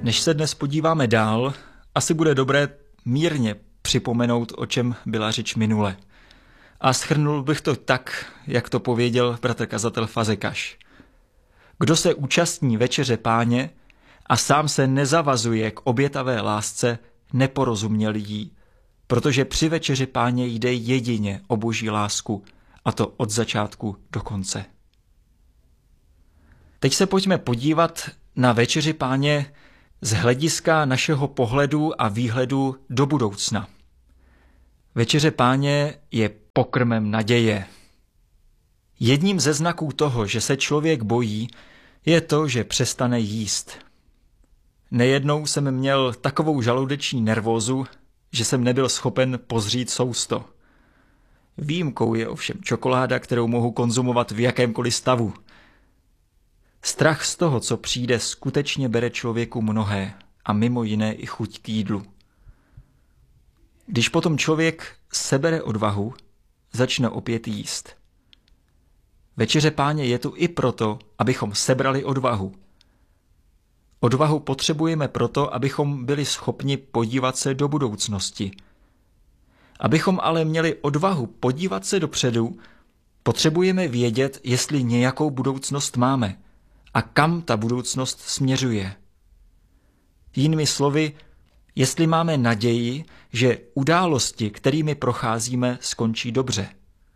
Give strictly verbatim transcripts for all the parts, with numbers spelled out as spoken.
Než se dnes podíváme dál, asi bude dobré mírně připomenout, o čem byla řeč minule. A shrnul bych to tak, jak to pověděl bratr kazatel Fazekaš. Kdo se účastní večeře Páně a sám se nezavazuje k obětavé lásce, neporozuměl jí, protože při večeři Páně jde jedině o boží lásku, a to od začátku do konce. Teď se pojďme podívat na večeři Páně z hlediska našeho pohledu a výhledu do budoucna. Večeře Páně je pokrmem naděje. Jedním ze znaků toho, že se člověk bojí, je to, že přestane jíst. Nejednou jsem měl takovou žaludeční nervózu, že jsem nebyl schopen pozřít sousto. Výjimkou je ovšem čokoláda, kterou mohu konzumovat v jakémkoliv stavu. Strach z toho, co přijde, skutečně bere člověku mnohé a mimo jiné i chuť k jídlu. Když potom člověk sebere odvahu, začne opět jíst. Večeře Páně je tu i proto, abychom sebrali odvahu. Odvahu potřebujeme proto, abychom byli schopni podívat se do budoucnosti. Abychom ale měli odvahu podívat se dopředu, potřebujeme vědět, jestli nějakou budoucnost máme a kam ta budoucnost směřuje. Jinými slovy, jestli máme naději, že události, kterými procházíme, skončí dobře.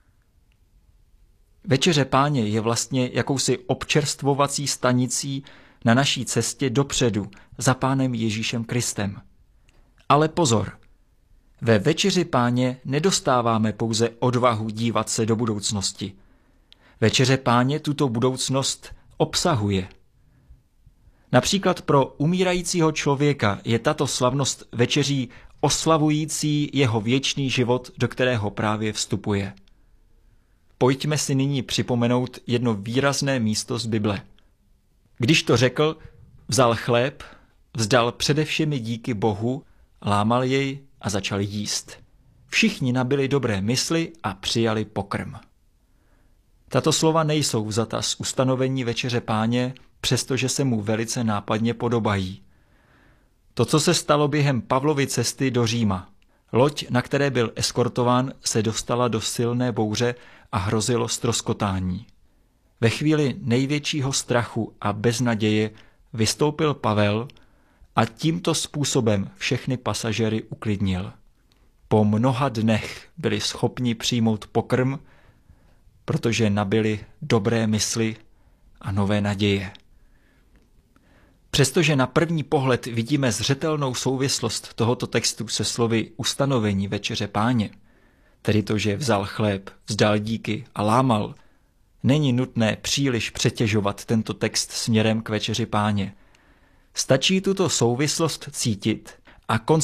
Večeře Páně je vlastně jakousi občerstvovací stanicí na naší cestě dopředu za Pánem Ježíšem Kristem. Ale pozor, ve Večeři Páně nedostáváme pouze odvahu dívat se do budoucnosti. Večeře Páně tuto budoucnost obsahuje. Například pro umírajícího člověka je tato slavnost večeří oslavující jeho věčný život, do kterého právě vstupuje. Pojďme si nyní připomenout jedno výrazné místo z Bible. Když to řekl, vzal chléb, vzdal především díky Bohu, lámal jej a začal jíst. Všichni nabyli dobré mysli a přijali pokrm. Tato slova nejsou vzata z ustanovení Večeře Páně, přestože se mu velice nápadně podobají. To, co se stalo během Pavlovy cesty do Říma. Loď, na které byl eskortován, se dostala do silné bouře a hrozilo ztroskotání. Ve chvíli největšího strachu a beznaděje vystoupil Pavel a tímto způsobem všechny pasažéry uklidnil. Po mnoha dnech byli schopni přijmout pokrm, protože nabyli dobré mysli a nové naděje. Přestože na první pohled vidíme zřetelnou souvislost tohoto textu se slovy ustanovení Večeře Páně, tedy to, že vzal chléb, vzdal díky a lámal, není nutné příliš přetěžovat tento text směrem k Večeři Páně. Stačí tuto souvislost cítit a konstatovat,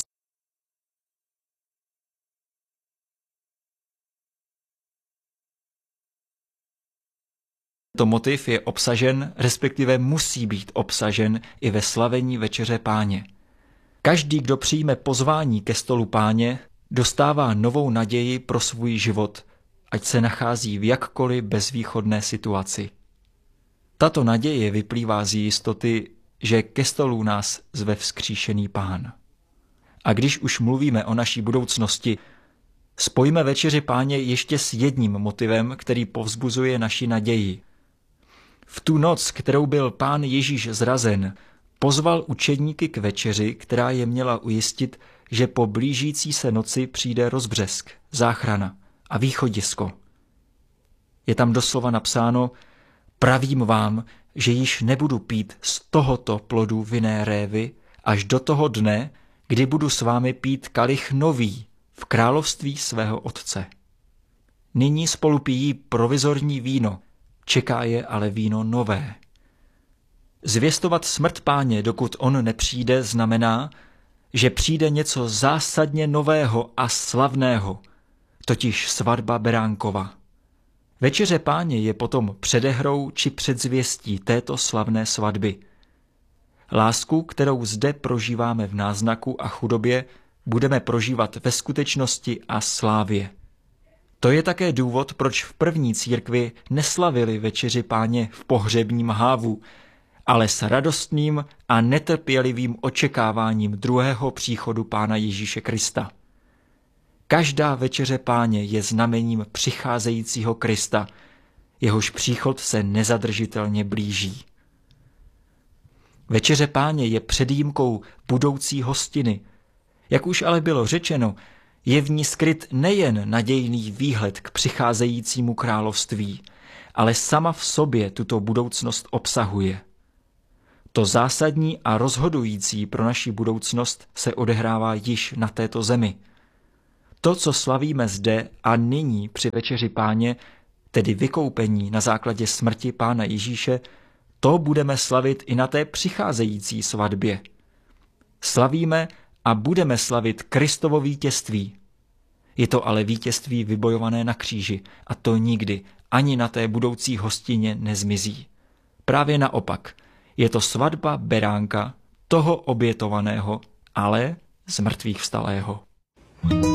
tento motiv je obsažen, respektive musí být obsažen i ve slavení Večeře Páně. Každý, kdo přijme pozvání ke stolu Páně, dostává novou naději pro svůj život, ať se nachází v jakkoliv bezvýchodné situaci. Tato naděje vyplývá z jistoty, že ke stolu nás zve vzkříšený Pán. A když už mluvíme o naší budoucnosti, spojíme Večeři Páně ještě s jedním motivem, který povzbuzuje naši naději. V tu noc, kterou byl Pán Ježíš zrazen, pozval učedníky k večeři, která je měla ujistit, že po blížící se noci přijde rozbřesk, záchrana a východisko. Je tam doslova napsáno: pravím vám, že již nebudu pít z tohoto plodu vinné révy až do toho dne, kdy budu s vámi pít kalich nový v království svého Otce. Nyní spolu pijí provizorní víno, čeká je ale víno nové. Zvěstovat smrt Páně, dokud on nepřijde, znamená, že přijde něco zásadně nového a slavného, totiž svatba Beránkova. Večeře Páně je potom předehrou či předzvěstí této slavné svatby. Lásku, kterou zde prožíváme v náznaku a chudobě, budeme prožívat ve skutečnosti a slávě. To je také důvod, proč v první církvi neslavili Večeři Páně v pohřebním hávu, ale s radostným a netrpělivým očekáváním druhého příchodu Pána Ježíše Krista. Každá večeře Páně je znamením přicházejícího Krista, jehož příchod se nezadržitelně blíží. Večeře Páně je předjímkou budoucí hostiny. Jak už ale bylo řečeno, je v ní skryt nejen nadějný výhled k přicházejícímu království, ale sama v sobě tuto budoucnost obsahuje. To zásadní a rozhodující pro naši budoucnost se odehrává již na této zemi. To, co slavíme zde a nyní při večeři Páně, tedy vykoupení na základě smrti Pána Ježíše, to budeme slavit i na té přicházející svatbě. Slavíme a budeme slavit Kristovo vítězství. Je to ale vítězství vybojované na kříži a to nikdy ani na té budoucí hostině nezmizí. Právě naopak, je to svatba beránka, toho obětovaného, ale z mrtvých vstalého.